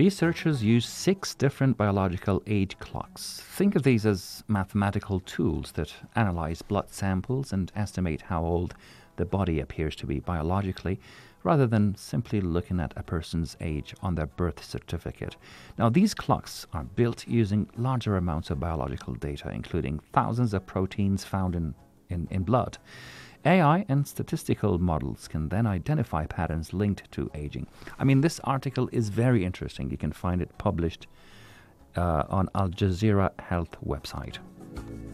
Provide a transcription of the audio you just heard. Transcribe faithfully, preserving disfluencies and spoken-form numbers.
Researchers use six different biological age clocks. Think of these as mathematical tools that analyze blood samples and estimate how old the body appears to be biologically, rather than simply looking at a person's age on their birth certificate. Now, these clocks are built using larger amounts of biological data, including thousands of proteins found in, in, in blood. A I and statistical models can then identify patterns linked to aging. I mean, this article is very interesting. You can find it published uh, on Al Jazeera Health website.